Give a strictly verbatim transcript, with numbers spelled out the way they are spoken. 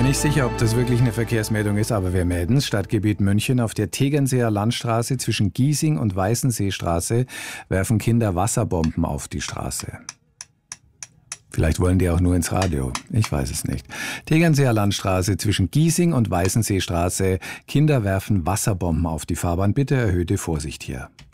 mir nicht sicher, ob das wirklich eine Verkehrsmeldung ist, aber wir melden es. Stadtgebiet München: Auf der Tegernseer Landstraße zwischen Giesing und Weißenseestraße werfen Kinder Wasserbomben auf die Straße. Vielleicht wollen die auch nur ins Radio. Ich weiß es nicht. Tegernseer Landstraße zwischen Giesing und Weißenseestraße. Kinder werfen Wasserbomben auf die Fahrbahn. Bitte erhöhte Vorsicht hier.